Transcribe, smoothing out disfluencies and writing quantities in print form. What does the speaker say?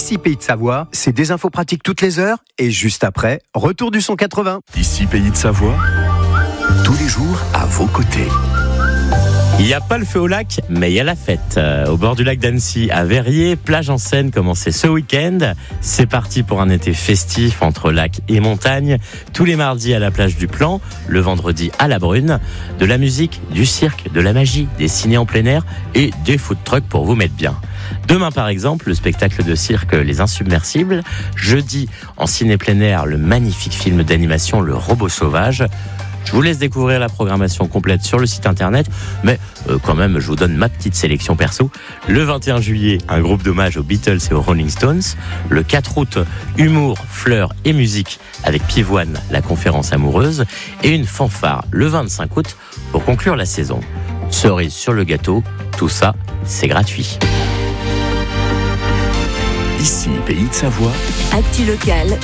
Ici Pays de Savoie, c'est des infos pratiques toutes les heures et juste après, retour du son 80. Ici Pays de Savoie, tous les jours à vos côtés. Il n'y a pas le feu au lac, mais il y a la fête. Au bord du lac d'Annecy, à Verrier, plage en Seine commencée ce week-end. C'est parti pour un été festif entre lac et montagne. Tous les mardis à la plage du Plan, le vendredi à la Brune. De la musique, du cirque, de la magie, des ciné en plein air et des food trucks pour vous mettre bien. Demain par exemple, le spectacle de cirque Les Insubmersibles. Jeudi, en ciné plein air, le magnifique film d'animation Le Robot Sauvage. Je vous laisse découvrir la programmation complète sur le site internet, mais quand même, je vous donne ma petite sélection perso. Le 21 juillet, un groupe d'hommage aux Beatles et aux Rolling Stones. Le 4 août, humour, fleurs et musique avec Pivoine, la conférence amoureuse. Et une fanfare le 25 août pour conclure la saison. Cerise sur le gâteau, tout ça, c'est gratuit. Ici Pays de Savoie, Actu locale